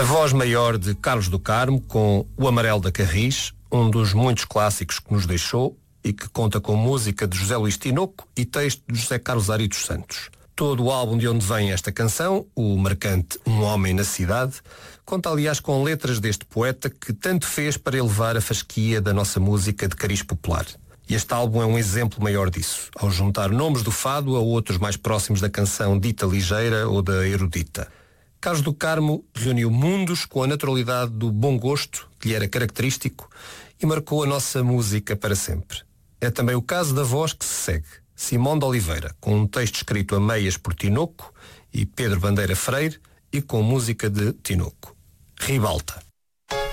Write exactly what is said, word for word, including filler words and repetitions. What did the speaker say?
voz maior de Carlos do Carmo com O Amarelo da Carris, um dos muitos clássicos que nos deixou e que conta com música de José Luís Tinoco e texto de José Carlos Ari dos Santos. Todo o álbum de onde vem esta canção, o marcante Um Homem na Cidade, conta aliás com letras deste poeta que tanto fez para elevar a fasquia da nossa música de cariz popular. E este álbum é um exemplo maior disso, ao juntar nomes do fado a outros mais próximos da canção dita ligeira ou da erudita. Carlos do Carmo reuniu mundos com a naturalidade do bom gosto que lhe era característico e marcou a nossa música para sempre. É também o caso da voz que se segue, Simão de Oliveira, com um texto escrito a meias por Tinoco e Pedro Bandeira Freire e com música de Tinoco. Ribalta.